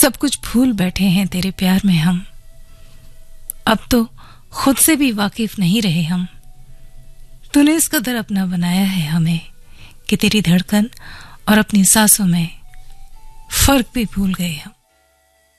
सब कुछ भूल बैठे हैं तेरे प्यार में हम। अब तो खुद से भी वाकिफ नहीं रहे हम। तूने इस कदर अपना बनाया है हमें कि तेरी धड़कन और अपनी सांसों में फर्क भी भूल गए हम।